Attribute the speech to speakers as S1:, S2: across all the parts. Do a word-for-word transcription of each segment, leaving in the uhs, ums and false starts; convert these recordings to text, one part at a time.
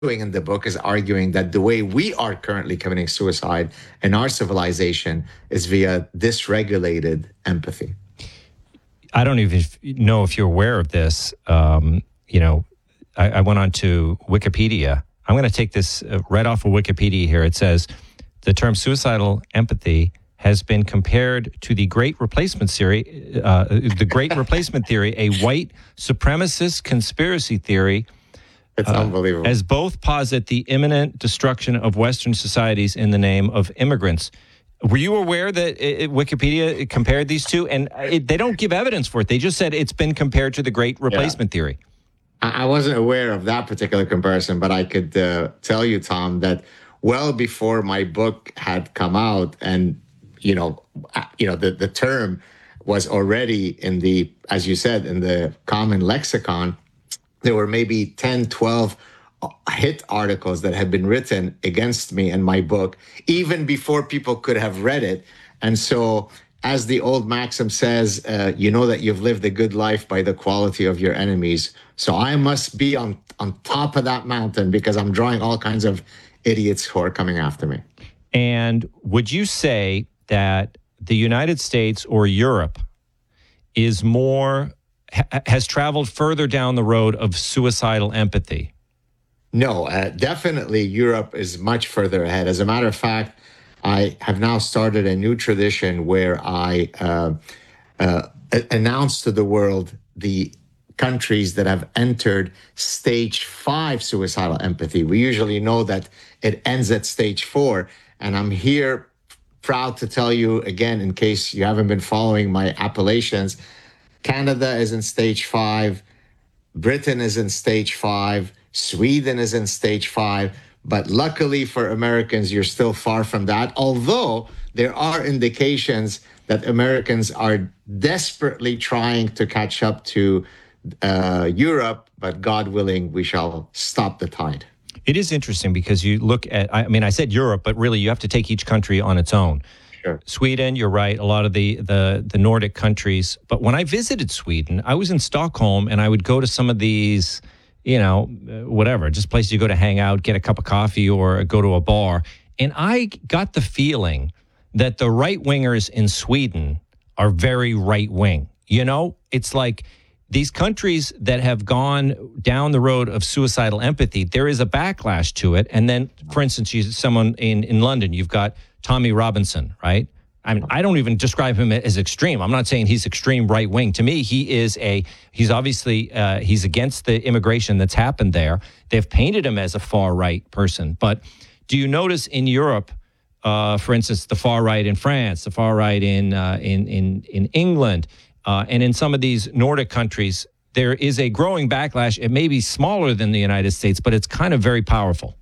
S1: doing in the book is arguing that the way we are currently committing suicide in our civilization is via dysregulated empathy.
S2: I don't even know if you're aware of this. Um, you know, I, I went on to Wikipedia. I'm going to take this uh, right off of Wikipedia here. It says the term suicidal empathy has been compared to the Great Replacement Theory, uh, the Great Replacement Theory, a white supremacist conspiracy theory.
S1: It's
S2: uh,
S1: unbelievable.
S2: As both posit the imminent destruction of Western societies in the name of immigrants. Were you aware that it, Wikipedia compared these two? And it, they don't give evidence for it. They just said it's been compared to the Great Replacement yeah. Theory.
S1: I wasn't aware of that particular comparison, but I could uh, tell you, Tom, that well before my book had come out, and you know, you know, the, the term was already in the, as you said, in the common lexicon, there were maybe ten, twelve hit articles that had been written against me and my book, even before people could have read it. And so, as the old maxim says, uh, you know that you've lived a good life by the quality of your enemies. So I must be on, on top of that mountain because I'm drawing all kinds of idiots who are coming after me.
S2: And would you say that the United States or Europe is more, ha- has traveled further down the road of suicidal empathy?
S1: No, uh, definitely Europe is much further ahead. As a matter of fact, I have now started a new tradition where I uh, uh, announce to the world the countries that have entered stage five suicidal empathy. We usually know that it ends at stage four. And I'm here proud to tell you, again, in case you haven't been following my appellations, Canada is in stage five, Britain is in stage five, Sweden is in stage five. But luckily for Americans, you're still far from that, although there are indications that Americans are desperately trying to catch up to uh, Europe, but God willing, we shall stop the tide.
S2: It is interesting because you look at, I mean, I said Europe, but really you have to take each country on its own.
S1: Sure.
S2: Sweden, you're right, a lot of the, the, the Nordic countries. But when I visited Sweden, I was in Stockholm and I would go to some of these, you know, whatever, just places you go to hang out, get a cup of coffee or go to a bar. And I got the feeling that the right-wingers in Sweden are very right-wing. You know, it's like these countries that have gone down the road of suicidal empathy, there is a backlash to it. And then, for instance, you, someone in, in London, you've got Tommy Robinson, right? I mean, I don't even describe him as extreme. I'm not saying he's extreme right wing. To me, he is a, he's obviously, uh, he's against the immigration that's happened there. They've painted him as a far right person. But do you notice in Europe, uh, for instance, the far right in France, the far right in, uh, in, in, in England, uh, and in some of these Nordic countries, there is a growing backlash. It may be smaller than the United States, but it's kind of very powerful.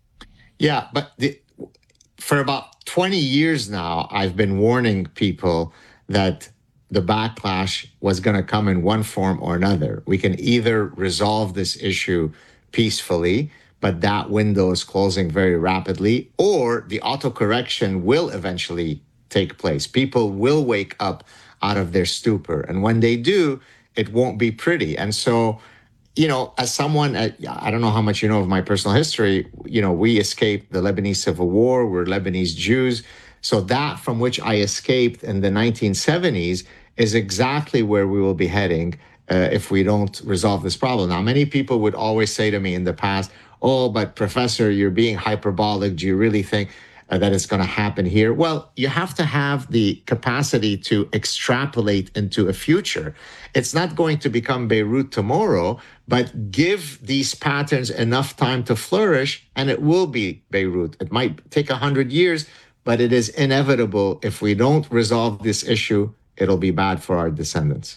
S1: Yeah, but the, for about twenty years now, I've been warning people that the backlash was going to come in one form or another. We can either resolve this issue peacefully, but that window is closing very rapidly, or the autocorrection will eventually take place. People will wake up out of their stupor. And when they do, it won't be pretty. And so, you know, as someone, I don't know how much you know of my personal history, you know, we escaped the Lebanese Civil War. We're Lebanese Jews. So that from which I escaped in the nineteen seventies is exactly where we will be heading uh, if we don't resolve this problem. Now, many people would always say to me in the past, oh, but Professor, you're being hyperbolic. Do you really think uh, that it's going to happen here? Well, you have to have the capacity to extrapolate into a future. It's not going to become Beirut tomorrow, but give these patterns enough time to flourish, and it will be Beirut. It might take one hundred years, but it is inevitable. If we don't resolve this issue, it'll be bad for our descendants.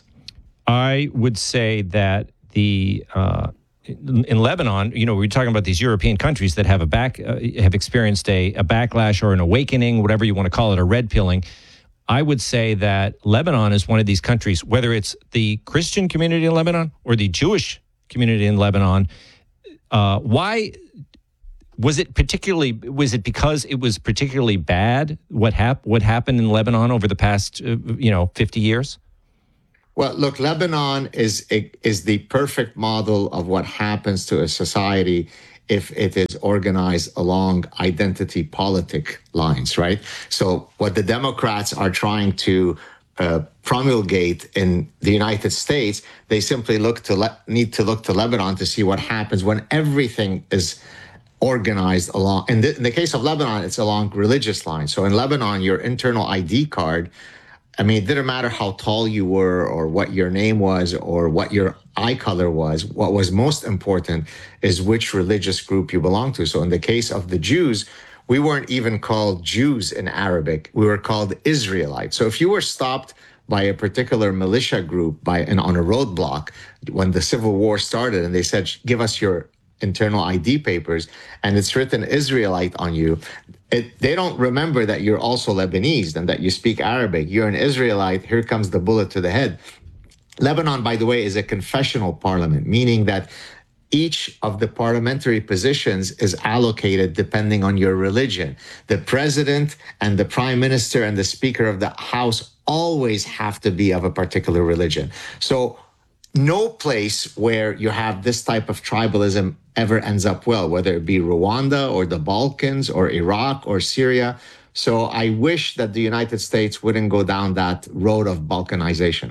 S2: I would say that the uh, in Lebanon, you know, we're talking about these European countries that have a back uh, have experienced a, a backlash or an awakening, whatever you want to call it, a red pilling. I would say that Lebanon is one of these countries, whether it's the Christian community in Lebanon or the Jewish community in Lebanon. Uh, why was it particularly? Was it because it was particularly bad? What hap- What happened in Lebanon over the past, uh, you know, fifty years?
S1: Well, look, Lebanon is is the perfect model of what happens to a society if it is organized along identity politic lines, right? So what the Democrats are trying to uh, promulgate in the United States, they simply look to le- need to look to Lebanon to see what happens when everything is organized along. In the, in the case of Lebanon, it's along religious lines. So in Lebanon, your internal I D card, I mean, it didn't matter how tall you were or what your name was or what your eye color was. What was most important is which religious group you belong to. So in the case of the Jews, we weren't even called Jews in Arabic. We were called Israelites. So if you were stopped by a particular militia group by and on a roadblock when the Civil War started and they said, give us your internal I D papers, and it's written Israelite on you, it, they don't remember that you're also Lebanese and that you speak Arabic. You're an Israelite. Here comes the bullet to the head. Lebanon, by the way, is a confessional parliament, meaning that each of the parliamentary positions is allocated depending on your religion. The president and the prime minister and the speaker of the house always have to be of a particular religion. So no place where you have this type of tribalism ever ends up well, whether it be Rwanda or the Balkans or Iraq or Syria. So I wish that the United States wouldn't go down that road of balkanization.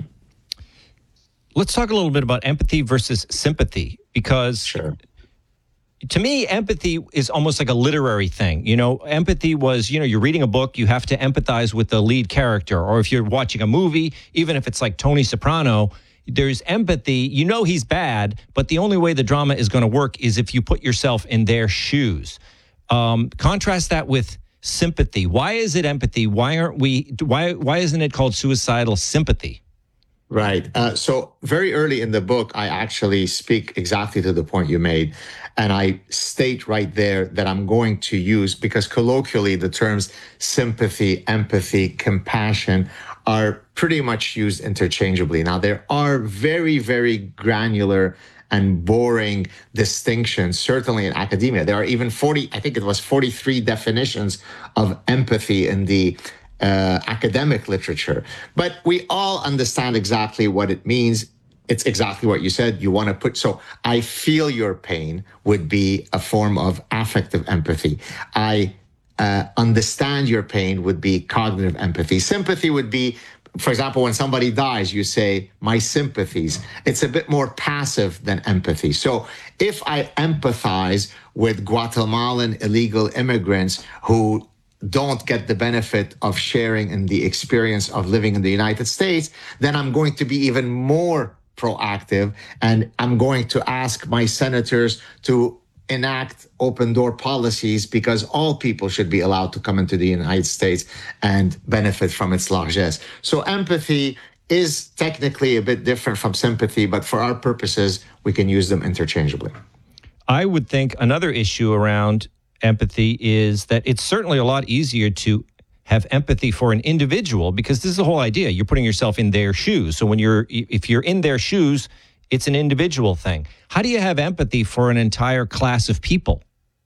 S2: Let's talk a little bit about empathy versus sympathy, because
S1: Sure.
S2: to me, empathy is almost like a literary thing. You know, empathy was, you know, you're reading a book, you have to empathize with the lead character. Or if you're watching a movie, even if it's like Tony Soprano, there's empathy. You know he's bad, but the only way the drama is going to work is if you put yourself in their shoes. Um, contrast that with sympathy. Why is it empathy? Why aren't we, why, why isn't it called suicidal sympathy?
S1: Right. Uh, so very early in the book, I actually speak exactly to the point you made. And I state right there that I'm going to use, because colloquially the terms sympathy, empathy, compassion are pretty much used interchangeably. Now, there are very, very granular and boring distinctions, certainly in academia. There are even forty, I think it was forty-three definitions of empathy in the Uh, academic literature. But we all understand exactly what it means. It's exactly what you said. You want to put, so I feel your pain would be a form of affective empathy. I uh, understand your pain would be cognitive empathy. Sympathy would be, for example, when somebody dies, you say, my sympathies. It's a bit more passive than empathy. So if I empathize with Guatemalan illegal immigrants who don't get the benefit of sharing in the experience of living in the United States, then I'm going to be even more proactive, and I'm going to ask my senators to enact open door policies, because all people should be allowed to come into the United States and benefit from its largesse. So empathy is technically a bit different from sympathy, but for our purposes, we can use them interchangeably.
S2: I would think another issue around empathy is that it's certainly a lot easier to have empathy for an individual, because this is the whole idea. You're putting yourself in their shoes. So when you're, if you're in their shoes, it's an individual thing. How do you have empathy for an entire class of people?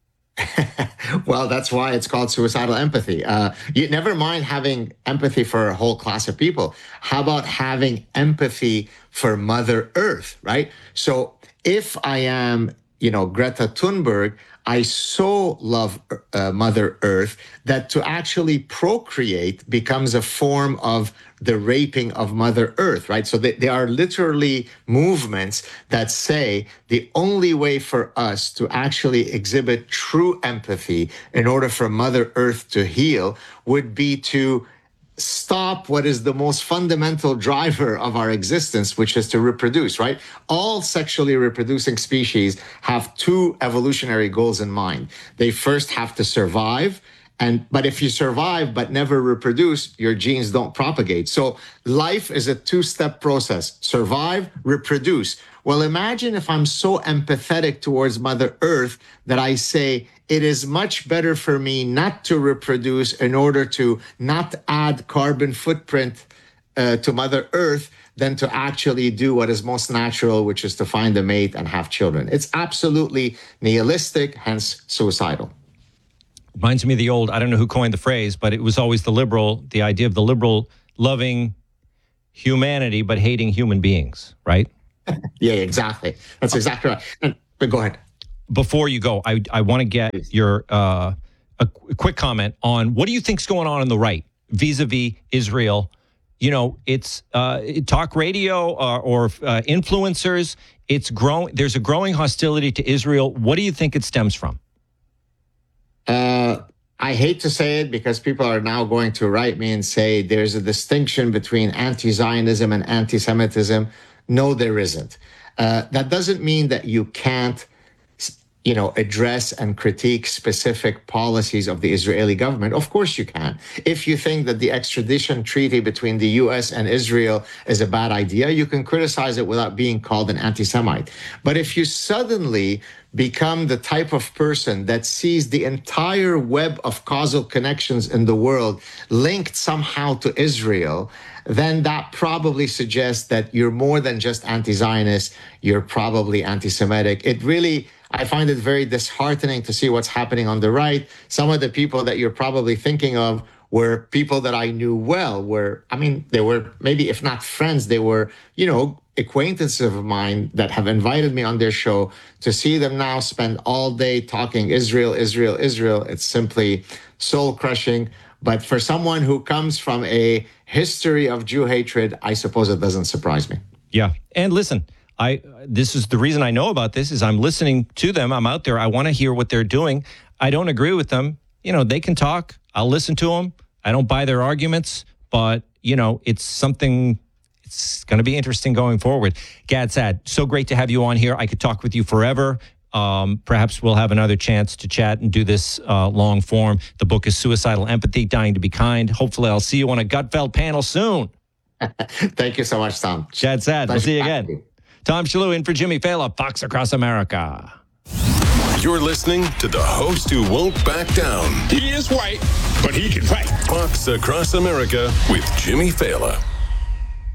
S1: Well, that's why it's called suicidal empathy. Uh, you never mind having empathy for a whole class of people. How about having empathy for Mother Earth, right? So if I am, you know, Greta Thunberg, I so love uh, Mother Earth that to actually procreate becomes a form of the raping of Mother Earth, right? So they, they are literally movements that say the only way for us to actually exhibit true empathy in order for Mother Earth to heal would be to stop what is the most fundamental driver of our existence, which is to reproduce, right? All sexually reproducing species have two evolutionary goals in mind. They first have to survive, and but if you survive but never reproduce, your genes don't propagate. So life is a two-step process: survive, reproduce. Well, imagine if I'm so empathetic towards Mother Earth that I say, it is much better for me not to reproduce in order to not add carbon footprint uh, to Mother Earth than to actually do what is most natural, which is to find a mate and have children. It's absolutely nihilistic, hence suicidal.
S2: Reminds me of the old, I don't know who coined the phrase, but it was always the liberal, the idea of the liberal loving humanity but hating human beings, right?
S1: Yeah, exactly. That's exactly right. And, but go ahead.
S2: before you go, I, I want to get your uh, a qu- quick comment on what do you think's going on on the right vis-a-vis Israel? You know, it's uh, talk radio uh, or uh, influencers. It's growing. There's a growing hostility to Israel. What do you think it stems from?
S1: Uh, I hate to say it because people are now going to write me and say there's a distinction between anti-Zionism and anti-Semitism. No, there isn't. Uh, that doesn't mean that you can't, you know, address and critique specific policies of the Israeli government. Of course you can. If you think that the extradition treaty between the U S and Israel is a bad idea, you can criticize it without being called an anti-Semite. But if you suddenly become the type of person that sees the entire web of causal connections in the world linked somehow to Israel, then that probably suggests that you're more than just anti-Zionist, you're probably anti-Semitic. It really, I find it very disheartening to see what's happening on the right. Some of the people that you're probably thinking of were people that I knew well, were, I mean, they were maybe, if not friends, they were, you know, acquaintances of mine that have invited me on their show. To see them now spend all day talking Israel, Israel, Israel, it's simply soul crushing. But for someone who comes from a history of Jew hatred, I suppose it doesn't surprise me.
S2: Yeah. And listen, I this is the reason I know about this is I'm listening to them. I'm out there. I want to hear what they're doing. I don't agree with them. You know, they can talk. I'll listen to them. I don't buy their arguments, but, you know, it's something, it's going to be interesting going forward. Gad Saad, so great to have you on here. I could talk with you forever. Um, perhaps we'll have another chance to chat and do this uh, long form. The book is Suicidal Empathy, Dying to be Kind. Hopefully I'll see you on a Gutfeld panel soon.
S1: Thank you so much, Tom.
S2: Gad Saad, we'll see you again. Tom Shillue in for Jimmy Failla, Fox Across America.
S3: You're listening to the host who won't back down.
S4: He is white, but he can fight.
S3: Fox Across America with Jimmy Failla.